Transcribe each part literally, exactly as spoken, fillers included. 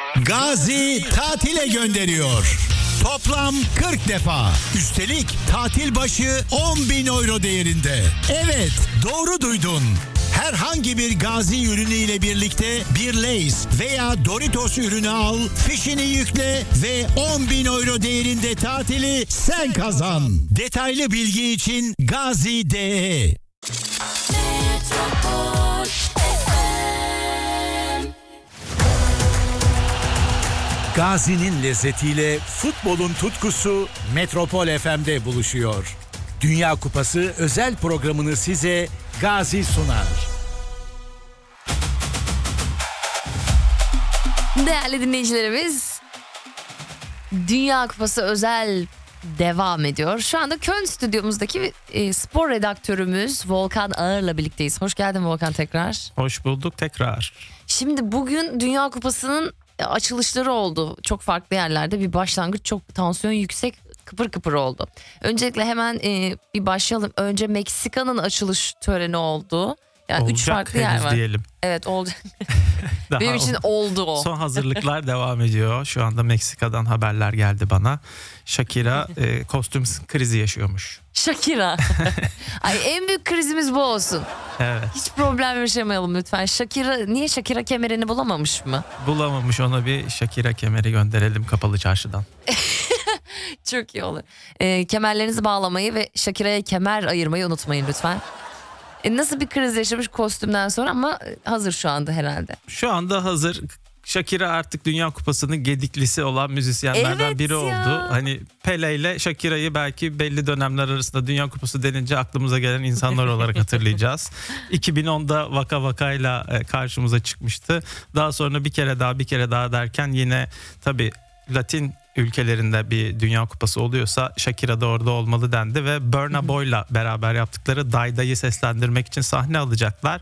Gazi tatile gönderiyor. Toplam kırk defa. Üstelik tatil başı on bin euro değerinde. Evet, doğru duydun. Herhangi bir Gazi ürünü ile birlikte bir Lay's veya Doritos ürünü al, fişini yükle ve on bin euro değerinde tatili sen kazan. Detaylı bilgi için Gazi nokta de. Gazi'nin lezzetiyle futbolun tutkusu Metropol F M'de buluşuyor. Dünya Kupası özel programını size Gazi sunar. Değerli dinleyicilerimiz, Dünya Kupası özel devam ediyor. Şu anda Köln stüdyomuzdaki e, spor redaktörümüz Volkan Ağır'la birlikteyiz. Hoş geldin Volkan tekrar. Hoş bulduk tekrar. Şimdi bugün Dünya Kupası'nın açılışları oldu. Çok farklı yerlerde bir başlangıç, çok tansiyon yüksek, kıpır kıpır oldu. Öncelikle hemen e, bir başlayalım. Önce Meksika'nın açılış töreni oldu. Yani olacak üç farklı yer var. diyelim. Evet, olacak. Benim için oldu o. Son hazırlıklar devam ediyor. Şu anda Meksika'dan haberler geldi bana. Shakira e, kostüm krizi yaşıyormuş. Shakira. Ay, en büyük krizimiz bu olsun. Evet. Hiç problem yaşamayalım lütfen. Shakira, niye Shakira kemerini bulamamış mı? Bulamamış, ona bir Shakira kemeri gönderelim kapalı çarşıdan. Çok iyi olur. E, kemerlerinizi bağlamayı ve Shakira'ya kemer ayırmayı unutmayın lütfen. E, nasıl bir kriz yaşamış kostümden sonra, ama hazır şu anda herhalde. Şu anda hazır. Shakira artık Dünya Kupası'nın gediklisi olan müzisyenlerden evet biri ya. oldu. Hani Pele ile Shakira'yı belki belli dönemler arasında Dünya Kupası denince aklımıza gelen insanlar olarak hatırlayacağız. iki bin onda Vaka Vaka'yla karşımıza çıkmıştı. Daha sonra bir kere daha bir kere daha derken yine tabii Latin ülkelerinde bir Dünya Kupası oluyorsa Shakira da orada olmalı dendi ve Burna Boy'la beraber yaptıkları Dayda'yı seslendirmek için sahne alacaklar.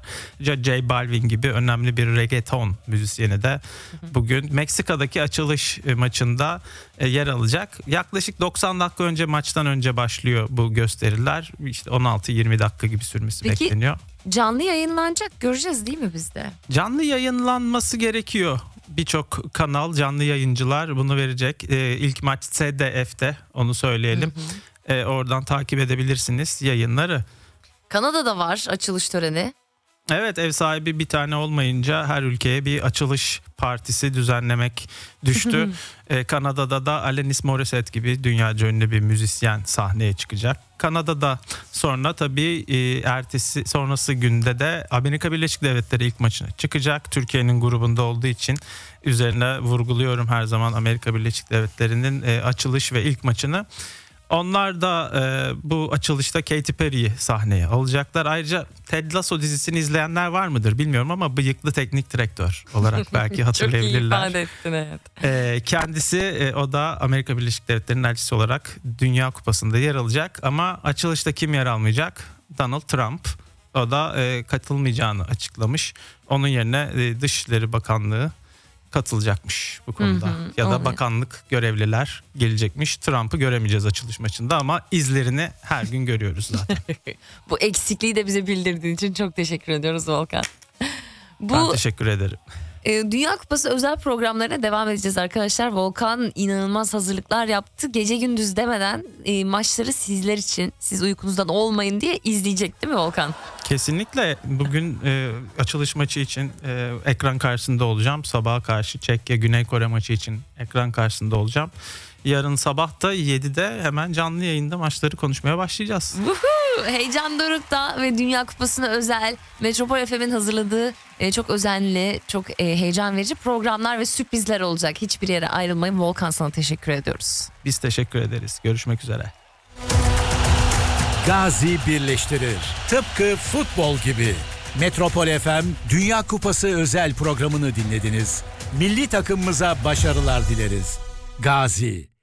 J Balvin gibi önemli bir reggaeton müzisyeni de bugün Meksika'daki açılış maçında yer alacak. Yaklaşık doksan dakika önce, maçtan önce başlıyor bu gösteriler. İşte on altı yirmi dakika gibi sürmesi Peki, bekleniyor. Canlı yayınlanacak, göreceğiz değil mi biz de? Canlı yayınlanması gerekiyor. Birçok kanal, canlı yayıncılar bunu verecek. Ee, ilk maç S D F'te, onu söyleyelim. Hı hı. Ee, oradan takip edebilirsiniz yayınları. Kanada'da var açılış töreni. Evet, ev sahibi bir tane olmayınca her ülkeye bir açılış partisi düzenlemek düştü. ee, Kanada'da da Alanis Morissette gibi dünyaca ünlü bir müzisyen sahneye çıkacak. Kanada'da sonra tabii e, ertesi sonrası günde de Amerika Birleşik Devletleri ilk maçına çıkacak. Türkiye'nin grubunda olduğu için üzerine vurguluyorum her zaman Amerika Birleşik Devletleri'nin e, açılış ve ilk maçını. Onlar da e, bu açılışta Katy Perry'yi sahneye alacaklar. Ayrıca Ted Lasso dizisini izleyenler var mıdır bilmiyorum ama bıyıklı teknik direktör olarak belki hatırlayabilirler. Çok iyi ifade ettin, evet. E, kendisi e, o da Amerika Birleşik Devletleri'nin elçisi olarak Dünya Kupası'nda yer alacak. Ama açılışta kim yer almayacak? Donald Trump. O da e, katılmayacağını açıklamış. Onun yerine e, Dışişleri Bakanlığı katılacakmış bu konuda. Hı hı, ya da oluyor. Bakanlık görevliler gelecekmiş. Trump'ı göremeyeceğiz açılış maçında ama izlerini her gün görüyoruz zaten. Bu eksikliği de bize bildirdiğin için çok teşekkür ediyoruz Volkan. Bu, ben teşekkür ederim. E, Dünya Kupası özel programlarına devam edeceğiz arkadaşlar. Volkan inanılmaz hazırlıklar yaptı. Gece gündüz demeden e, maçları sizler için, siz uykunuzdan olmayın diye izleyecek değil mi Volkan? Kesinlikle. Bugün e, açılış maçı için e, ekran karşısında olacağım. Sabaha karşı Çekya Güney Kore maçı için ekran karşısında olacağım. Yarın sabah da yedide hemen canlı yayında maçları konuşmaya başlayacağız. Woohoo! Heyecan dorukta ve Dünya Kupası'na özel Metropol F M'in hazırladığı e, çok özenli, çok e, heyecan verici programlar ve sürprizler olacak. Hiçbir yere ayrılmayın. Volkan, sana teşekkür ediyoruz. Biz teşekkür ederiz. Görüşmek üzere. Gazi birleştirir. Tıpkı futbol gibi. Metropol F M Dünya Kupası özel programını dinlediniz. Milli takımımıza başarılar dileriz. Gazi.